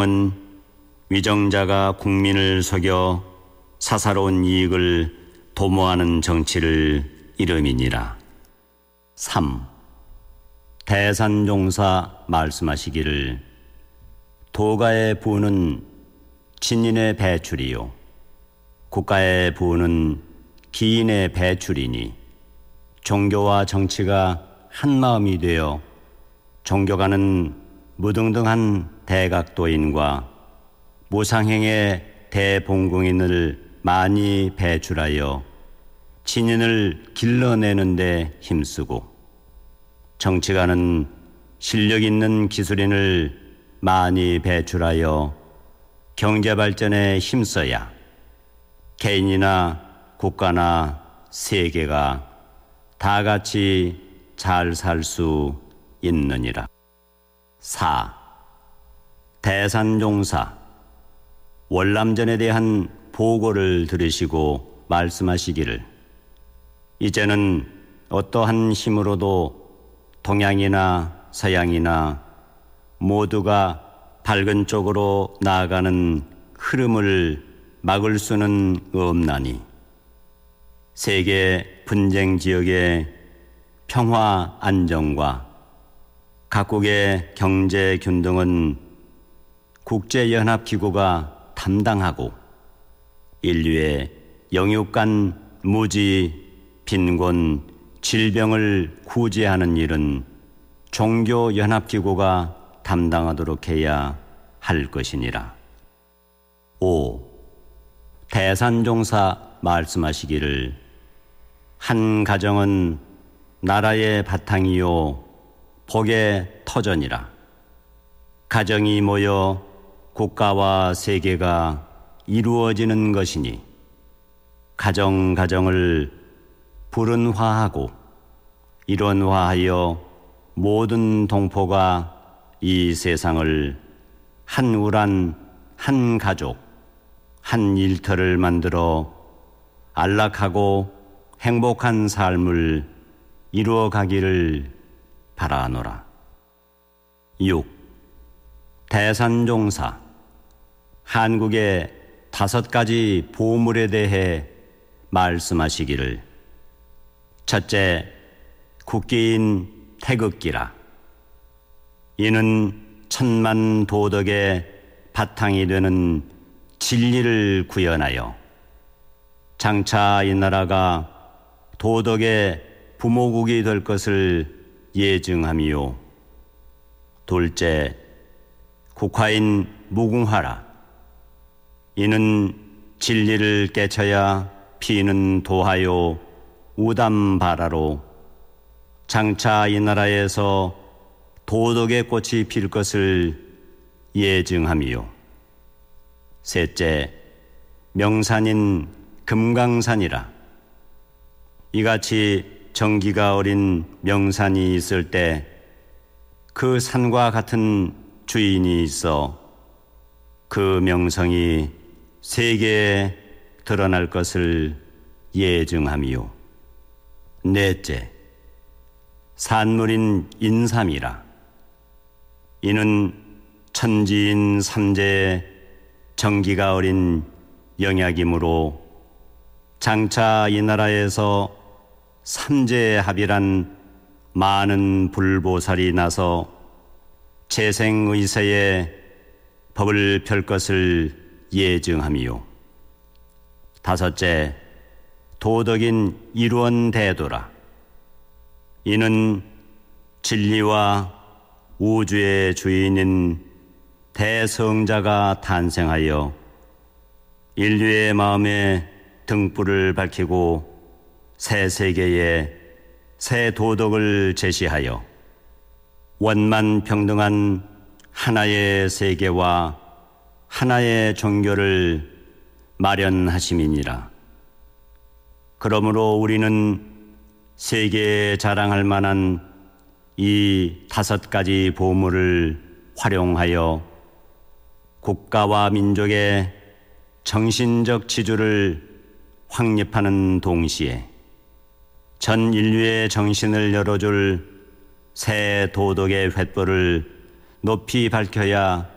위정자가 국민을 속여 사사로운 이익을 도모하는 정치를 이름이니라. 3. 대산종사 말씀하시기를 도가의 부는 진인의 배출이요 국가의 부는 기인의 배출이니 종교와 정치가 한마음이 되어 종교가는 무등등한 대각도인과 무상행의 대봉공인을 많이 배출하여 진인을 길러내는 데 힘쓰고 정치가는 실력 있는 기술인을 많이 배출하여 경제발전에 힘써야 개인이나 국가나 세계가 다 같이 잘 살 수 있느니라. 4. 대산종사 월남전에 대한 보고를 들으시고 말씀하시기를 이제는 어떠한 힘으로도 동양이나 서양이나 모두가 밝은 쪽으로 나아가는 흐름을 막을 수는 없나니 세계 분쟁 지역의 평화 안정과 각국의 경제 균등은 국제연합기구가 담당하고 인류의 영육간 무지, 빈곤, 질병을 구제하는 일은 종교연합기구가 담당하도록 해야 할 것이니라. 5. 대산종사 말씀하시기를 한 가정은 나라의 바탕이요 복의 터전이라. 가정이 모여 국가와 세계가 이루어지는 것이니 가정을 불운화하고 일원화하여 모든 동포가 이 세상을 한 우란, 한 가족, 한 일터를 만들어 안락하고 행복한 삶을 이루어 가기를 바라노라. 6. 대산종사 한국의 5가지 보물에 대해 말씀하시기를 첫째, 국기인 태극기라. 이는 천만 도덕의 바탕이 되는 진리를 구현하여 장차 이 나라가 도덕의 부모국이 될 것을 예증함이요. 둘째, 국화인 무궁화라. 이는 진리를 깨쳐야 피는 도하요 우담바라로 장차 이 나라에서 도덕의 꽃이 필 것을 예증함이요. 셋째, 명산인 금강산이라. 이같이 정기가 어린 명산이 있을 때 그 산과 같은 주인이 있어 그 명성이 세계에 드러날 것을 예증함이요. 넷째, 산물인 인삼이라. 이는 천지인 삼재의 정기가 어린 영약이므로 장차 이 나라에서 삼재의 합이란 많은 불보살이 나서 재생의세에 법을 펼 것을 예증함이요. 다섯째, 도덕인 일원대도라. 이는 진리와 우주의 주인인 대성자가 탄생하여 인류의 마음에 등불을 밝히고 새 세계에 새 도덕을 제시하여 원만 평등한 하나의 세계와 하나의 종교를 마련하심이니라. 그러므로 우리는 세계에 자랑할 만한 이 5가지 보물을 활용하여 국가와 민족의 정신적 지주를 확립하는 동시에 전 인류의 정신을 열어줄 새 도덕의 횃불을 높이 밝혀야